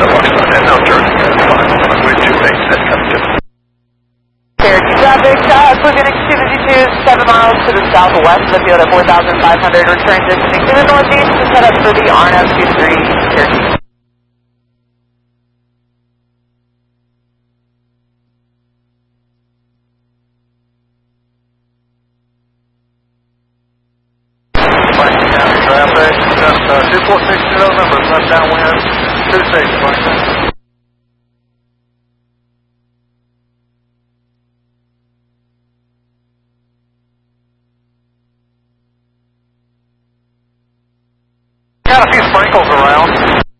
No, Jordan, we're 2-8, that's coming to. Cherokee traffic, moving X252, 7 miles to the southwest of the field at 4,500, transitioning to the northeast to set up for the RNF23 Cherokee. Traffic, just 2460 numbers, left downwind, 26, Franklin. Got a few sprinkles around.